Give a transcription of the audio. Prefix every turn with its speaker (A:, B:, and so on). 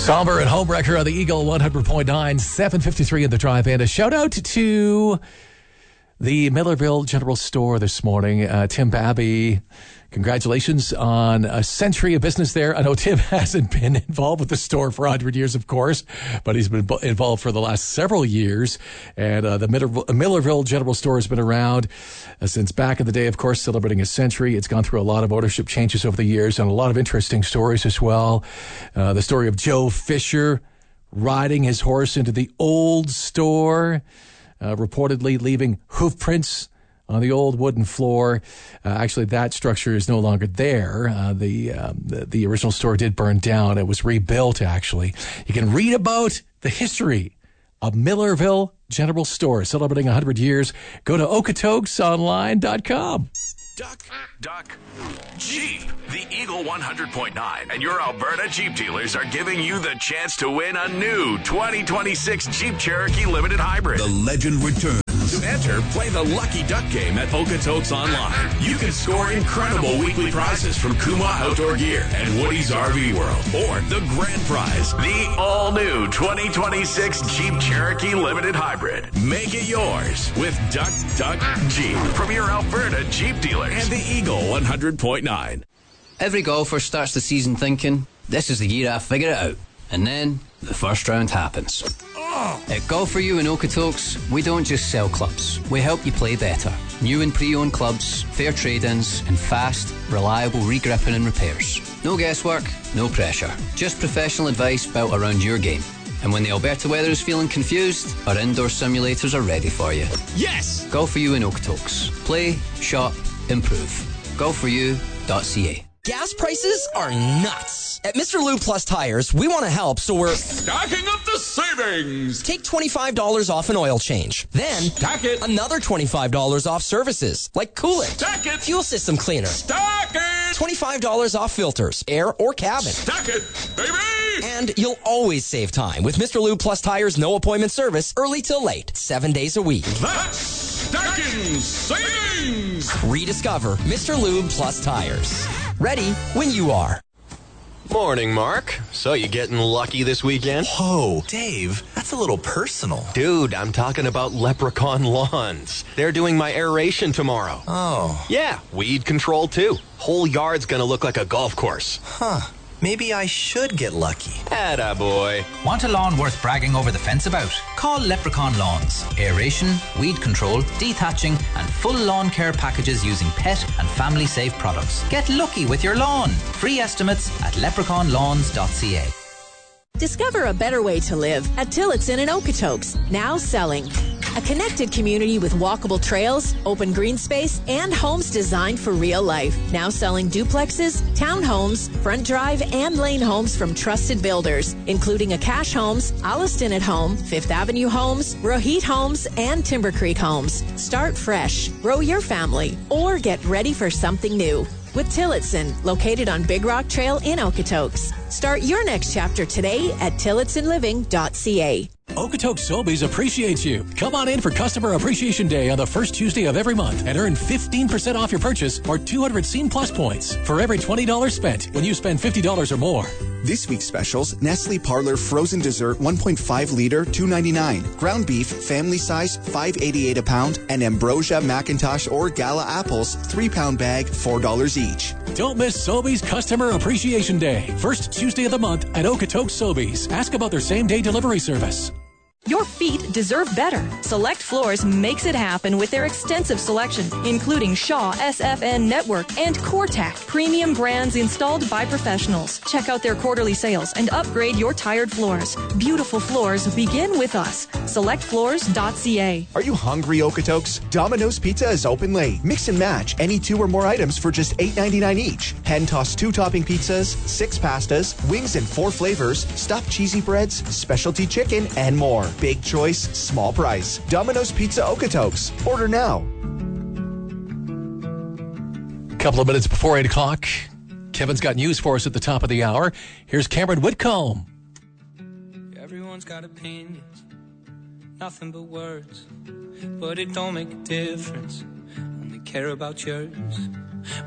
A: Somber and Homewrecker on the Eagle 100.9, 7:53 in the drive. And a shout out to the Millerville General Store this morning. Tim Babby, congratulations on a century of business there. I know Tim hasn't been involved with the store for 100 years, of course, but he's been involved for the last several years. And the Millerville General Store has been around since back in the day, of course, celebrating a century. It's gone through a lot of ownership changes over the years and a lot of interesting stories as well. The story of Joe Fisher riding his horse into the old store, reportedly leaving hoof prints on the old wooden floor. Actually, that structure is no longer there. The original store did burn down. It was rebuilt, actually. You can read about the history of Millerville General Store, celebrating 100 years. Go to okatokesonline.com.
B: Duck, Jeep. The Eagle 100.9 and your Alberta Jeep dealers are giving you the chance to win a new 2026 Jeep Cherokee Limited Hybrid.
C: The legend returns.
B: To enter, play the Lucky Duck game at Okotoks Online. You can score incredible weekly prizes from Kuma Outdoor Gear and Woody's RV World. Or the grand prize, the all-new 2026 Jeep Cherokee Limited Hybrid. Make it yours with Duck Jeep from your Alberta Jeep dealers and the Eagle 100.9.
D: Every golfer starts the season thinking, this is the year I figure it out. And then the first round happens. At Golf For You in Okotoks, we don't just sell clubs. We help you play better. New and pre-owned clubs, fair trade-ins, and fast, reliable regripping and repairs. No guesswork, no pressure. Just professional advice built around your game. And when the Alberta weather is feeling confused, our indoor simulators are ready for you.
B: Yes!
D: Golf For You in Okotoks. Play, shop, improve. GolfForYou.ca.
E: Gas prices are nuts. At Mr. Lube Plus Tires, we want to help, so we're
F: stacking up the savings.
E: Take $25 off an oil change. Then,
F: stack it.
E: Another $25 off services, like coolant.
F: Stack it.
E: Fuel system cleaner.
F: Stack it.
E: $25 off filters, air or cabin.
F: Stack it, baby.
E: And you'll always save time with Mr. Lube Plus Tires' no appointment service, early till late, 7 days a week.
F: That's stacking savings.
E: Rediscover Mr. Lube Plus Tires. Ready when you are.
G: Morning, Mark. So you getting lucky this weekend?
H: Whoa, Dave, that's a little personal.
G: Dude, I'm talking about Leprechaun Lawns. They're doing my aeration tomorrow.
H: Oh.
G: Yeah, weed control too. Whole yard's gonna look like a golf course.
H: Huh. Maybe I should get lucky.
G: Attaboy.
I: Want a lawn worth bragging over the fence about? Call Leprechaun Lawns. Aeration, weed control, dethatching, and full lawn care packages using pet and family-safe products. Get lucky with your lawn. Free estimates at leprechaunlawns.ca.
J: Discover a better way to live at Tillotson in Okotoks, now selling. A connected community with walkable trails, open green space, and homes designed for real life. Now selling duplexes, townhomes, front drive, and lane homes from trusted builders, including Akash Homes, Alliston at Home, Fifth Avenue Homes, Rohit Homes, and Timber Creek Homes. Start fresh, grow your family, or get ready for something new. With Tillotson, located on Big Rock Trail in Okotoks. Start your next chapter today at tillotsonliving.ca.
A: Okotoks Sobeys appreciates you. Come on in for Customer Appreciation Day on the first Tuesday of every month and earn 15% off your purchase or 200 Scene Plus points for every $20 spent when you spend $50 or more.
K: This week's specials, Nestle Parlor Frozen Dessert 1.5 liter, $2.99. Ground beef, family size, $5.88 a pound. And Ambrosia, Macintosh, or Gala apples, 3-pound bag, $4 each.
A: Don't miss Sobeys Customer Appreciation Day. First Tuesday of the month at Okotoks Sobeys. Ask about their same-day delivery service.
L: Your feet deserve better. Select Floors makes it happen with their extensive selection, including Shaw, SFN Network, and CoreTac, premium brands installed by professionals. Check out their quarterly sales and upgrade your tired floors. Beautiful floors begin with us. SelectFloors.ca.
M: Are you hungry, Okotoks? Domino's Pizza is open late. Mix and match any 2 or more items for just $8.99 each. Hand-tossed 2-topping pizzas, 6 pastas, wings in 4 flavors, stuffed cheesy breads, specialty chicken, and more. Big choice, small price. Domino's Pizza Okotoks. Order now.
A: A couple of minutes before 8 o'clock, Kevin's got news for us at the top of the hour. Here's Cameron Whitcomb.
N: Everyone's got opinions, nothing but words, but it don't make a difference. Only care about yours.